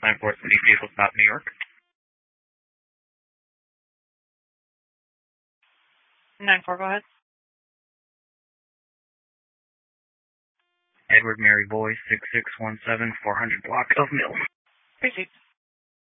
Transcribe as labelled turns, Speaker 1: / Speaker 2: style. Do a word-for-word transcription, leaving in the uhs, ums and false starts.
Speaker 1: nine four City Vehicle Stop, New York.
Speaker 2: nine four, go ahead.
Speaker 1: Edward Mary Boy, six six one seven, four hundred block of Mill.
Speaker 2: Proceed.